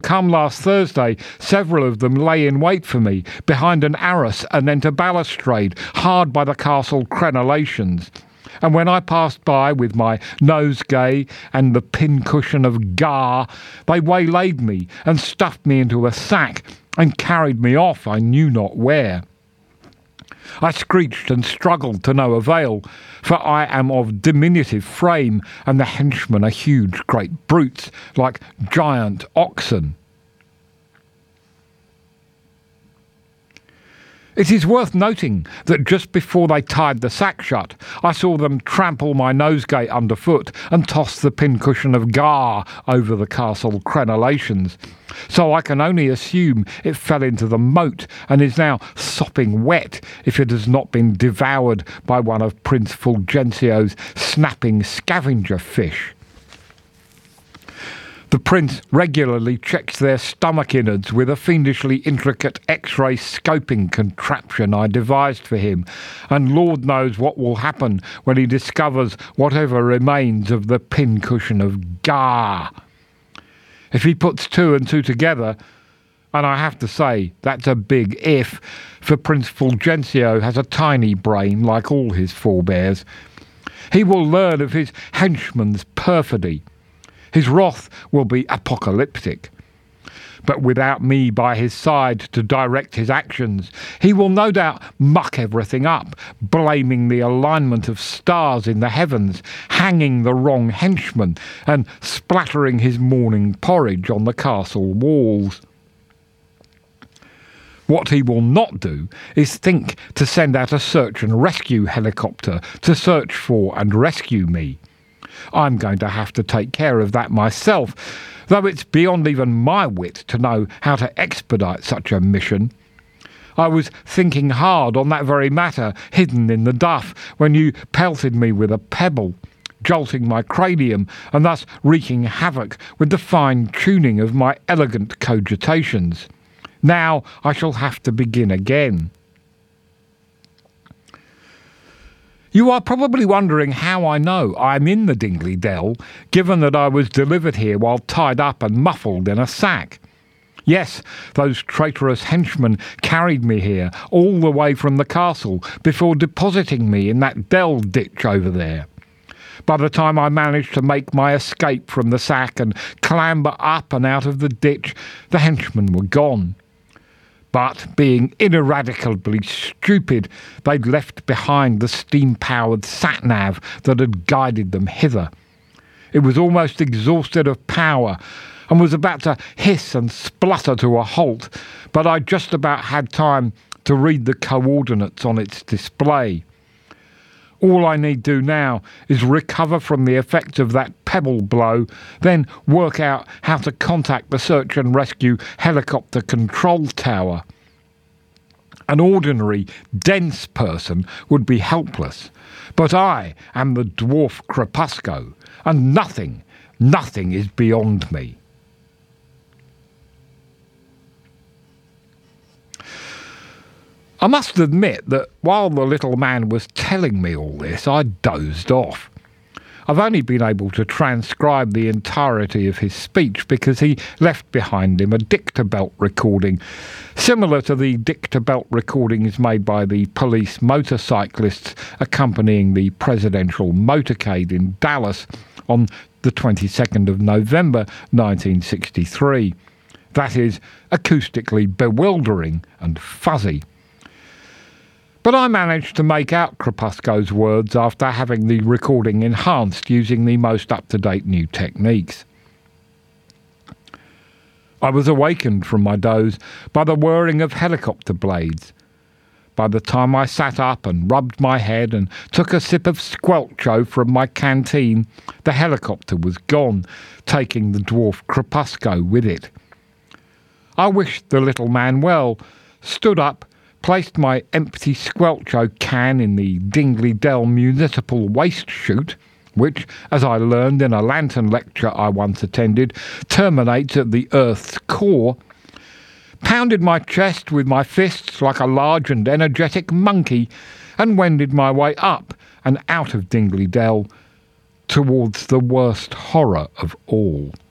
come last Thursday, several of them lay in wait for me behind an arras and then to balustrade hard by the castle crenellations. And when I passed by with my nosegay and the pincushion of Gar, they waylaid me and stuffed me into a sack and carried me off I knew not where. I screeched and struggled to no avail, for I am of diminutive frame, and the henchmen are huge great brutes, like giant oxen. It is worth noting that just before they tied the sack shut, I saw them trample my nosegay underfoot and toss the pincushion of Gar over the castle crenellations. So I can only assume it fell into the moat and is now sopping wet if it has not been devoured by one of Prince Fulgencio's snapping scavenger fish. The prince regularly checks their stomach innards with a fiendishly intricate X-ray scoping contraption I devised for him, and Lord knows what will happen when he discovers whatever remains of the pincushion of Gar. If he puts two and two together, and I have to say that's a big if, for Prince Fulgencio has a tiny brain like all his forebears, he will learn of his henchman's perfidy. His wrath will be apocalyptic. But without me by his side to direct his actions, he will no doubt muck everything up, blaming the alignment of stars in the heavens, hanging the wrong henchman, and splattering his morning porridge on the castle walls. What he will not do is think to send out a search and rescue helicopter to search for and rescue me. I'm going to have to take care of that myself, though it's beyond even my wit to know how to expedite such a mission. I was thinking hard on that very matter, hidden in the duff, when you pelted me with a pebble, jolting my cranium, and thus wreaking havoc with the fine tuning of my elegant cogitations. Now I shall have to begin again. You are probably wondering how I know I'm in the Dingley Dell, given that I was delivered here while tied up and muffled in a sack. Yes, those traitorous henchmen carried me here all the way from the castle before depositing me in that dell ditch over there. By the time I managed to make my escape from the sack and clamber up and out of the ditch, the henchmen were gone. But, being ineradicably stupid, they'd left behind the steam-powered sat-nav that had guided them hither. It was almost exhausted of power, and was about to hiss and splutter to a halt, but I just about had time to read the coordinates on its display. All I need do now is recover from the effects of that pebble blow, then work out how to contact the search and rescue helicopter control tower. An ordinary, dense person would be helpless, but I am the dwarf Crepusco, and nothing is beyond me. I must admit that while the little man was telling me all this, I dozed off. I've only been able to transcribe the entirety of his speech because he left behind him a dictabelt recording, similar to the dictabelt recordings made by the police motorcyclists accompanying the presidential motorcade in Dallas on the 22nd of November 1963. That is, acoustically bewildering and fuzzy. But I managed to make out Crepusco's words after having the recording enhanced using the most up-to-date new techniques. I was awakened from my doze by the whirring of helicopter blades. By the time I sat up and rubbed my head and took a sip of squelcho from my canteen, the helicopter was gone, taking the dwarf Crepusco with it. I wished the little man well, stood up, placed my empty squelcho can in the Dingley Dell municipal waste chute, which, as I learned in a lantern lecture I once attended, terminates at the Earth's core, pounded my chest with my fists like a large and energetic monkey, and wended my way up and out of Dingley Dell towards the worst horror of all.